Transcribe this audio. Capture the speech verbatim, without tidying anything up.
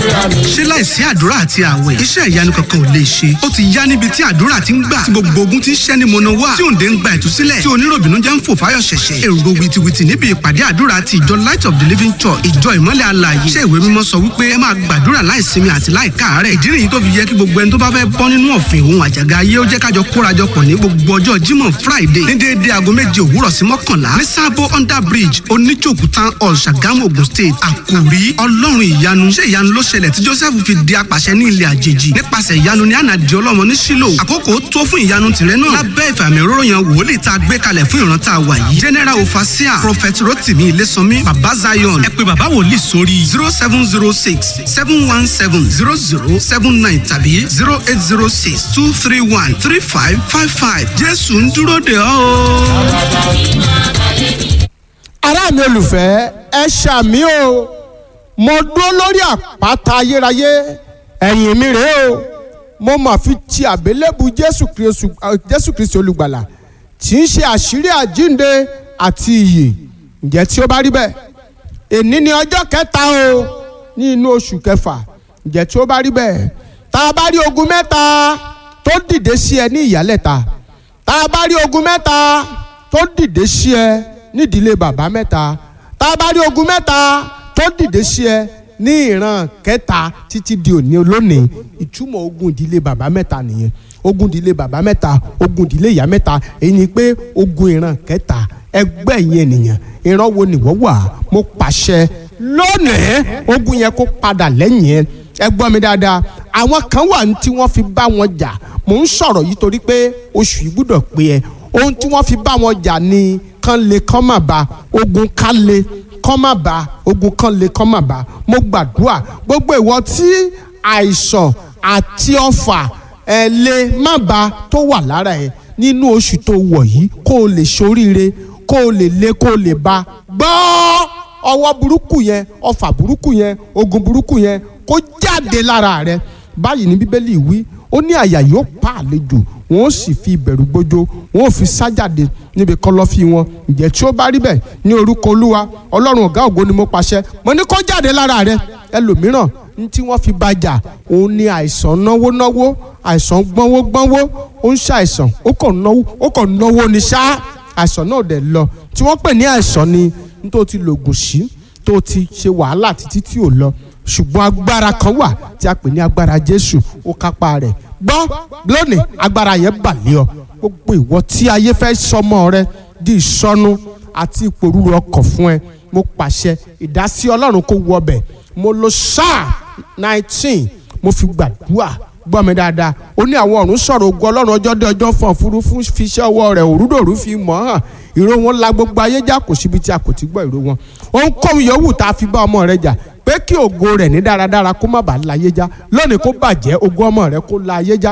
ṣé láìsí àdúrà àti àwẹ̀ iṣẹ́ ìyanu kankan ò lè ṣe? Ó ti yá níbi tí àdúrà ti ń gbà, tí gbogbo ogun ti ń ṣẹ́ ní mọ̀nà wá, tí òǹdè ń gba ìtúsílẹ̀, tí oníròbìnú jẹ́ ń fò fáyọ̀ ṣẹ̀ṣẹ̀. Èrò wìtìwìtì níbi ìpàdé àdúrà ti ìjọ Light of the Living Church, ìjọ ìmọ́lẹ̀ alààyè. Ṣé ìwé mímọ́ sọ wípé ẹ máa gbàdúrà láìsinmi àti láìkáàárẹ̀? Ìdí nìyí tó fi yẹ kí gbogbo ẹni tó bá fẹ́ bọ́ nínú ọ̀fìn òun àjàgà ayé ó jẹ́ kájọ kórajọpọ̀ ní gbogbo ọjọ́ Jímọ̀ Friday ní déédéé aago méje òwúrọ̀ sí mọ́kànlá ní Sábó under bridge Oníjòkú Town Hall Ṣàgámù Ògùn State. Àkòrí Ọlọ́run ìyanu. Ṣé ìyanu ló ṣẹlẹ̀ tí Joseph fi di apàṣẹ ní ilẹ̀ àjèjì? Nípasẹ̀ ìyanu ni Ànà di ọlọ́mọ ní Ṣílò. Àkókò tó fún ìyanu tìrẹ náà lábẹ́ ìfàmì òróró yan wòlíì tá a gbé kalẹ̀ fún ìran tá a wà yìí. General Overseer Prophet Rotimi Ilésànmí Baba Zion. Ẹ pè bàbá wòlíì sórí zero seven zero six seven one seven zero zero seven nine tàbí zero eight zero six two three one three five five five. Jésù ń dúró dè ọ́ o. Ará mi olùfẹ́, ẹ ṣàmì o, mo dúró lórí àpáta ayérayé, ẹ̀yìn mi rèé o, mo mà fi ti àbélébù Jésù Kristi olùgbàlà tí ń ṣe àṣírí àjínde àti ìyè. Ǹjẹ́ tí ó bá rí bẹ́ẹ̀, èní ni ọjọ́ kẹta o ní inú oṣù kẹfà. Ǹjẹ́ tí ó bá rí bẹ́ẹ̀, tá a bá rí ogun mẹ́ta tó dìde sí ẹ ní ìyálẹ̀ta, tá a bá rí ogun mẹ́ta tó dìde sí ẹ nídìílé bàbá mẹ́ta, tá a bá rí ogun mẹ́ta tó dìde sí ẹ ní ìran kẹta títí di òní olónìí, ìtumọ̀ ogun ìdílé bàbá mẹ́ta nìyẹn. Ogun ìdílé bàbá mẹ́ta, ogun ìdílé ìyá mẹ́ta, èyí ni pé ogun ìran kẹta. Ẹgbẹ́ yẹn nìyẹn, ìran wo ni wọ́n wà? Mo pàṣẹ lónìí ogun yẹn kó padà lẹ́yìn ẹ. Ẹ gbọ́ mi dáadáa, àwọn kan wà ní tí wọ́n fi bá wọn jà. Mò ń sọ̀rọ̀ yìí torí pé oṣù yìí gbọ́dọ̀ pé ẹ. Ohun tí wọ́n fi bá wọn jà ni kán lè kán má ba, ogun ká lè kán má ba, ogun kán lè kán má ba. Mo gbàdúrà gbogbo ìwọ tí àìsàn àti ọfà ẹ lè má ba tó wà lára ẹ nínú oṣù tó wọ̀ yìí, kó o lè ṣoríire, kó o lè lé, kó o lè ba. Gbọ́ ọwọ́ burúkú yẹn, ọfà burúkú yẹn, ogun burúkú yẹn kó jáde lára rẹ. Báyìí ni Bíbélì wí, ó ní àyà yóò pa àlejò, wọn ó sì fi ìbẹ̀rù gbójó, wọn ó fi sájáde níbi kọ̀lọ̀fín wọn. Ǹjẹ́ tí ó bá rí bẹ́ẹ̀, ní orúkọ Olúwa Ọlọ́run ọ̀gá ògo ni mo pàṣẹ, mo ní kó jáde lára rẹ. Ẹlòmíràn ní tí wọ́n fi bàjà òun ni àìsàn náwó náwó, àìsàn gbọ́nwó gbọ́nwó, ó ń ṣàìsàn, ó kàn náwó, ó kàn náwó ni ṣá, àìsàn náà dẹ̀ lọ. Tí wọ́n pè ní àìsàn ni tó ti lògùn sí, tó ti ṣe wàhálà títí tí ò lọ. Ṣùgbọ́n agbára kan wà tí a pè ní agbára Jésù, ó kápá rẹ̀. Gbọ́ lónìí agbára yẹn bà lé ọ. Gbogbo ìwọ tí ayé fẹ́ sọmọ rẹ di ìsọnù àti ìpòrúurú ọkàn fún ẹ, mo pàṣẹ ìdásí Ọlọ́run kó wọ bẹ̀. Mo lo sáà nineteen mo fi gbàdúrà. Gbọ́ mi dáadáa, ó ní àwọn ọ̀run sọ̀rọ̀ ogun Ọlọ́run ọjọ́ dé ọjọ́ fún òfurufú fi iṣẹ́ ọwọ́ rẹ̀ òrúdòrú fi mọ̀ hàn. Ìró wọn la gbogbo ayé já, kò síbi tí a kò ti gbọ́ ìró wọn. Ohunkóhun yòówù tá a fi bá ọmọ rẹ jà pé kí ògo rẹ̀ ní dáradára kó má bàa láyé já, lónìí kó bàjẹ́, ògo ọmọ rẹ kó láyé já.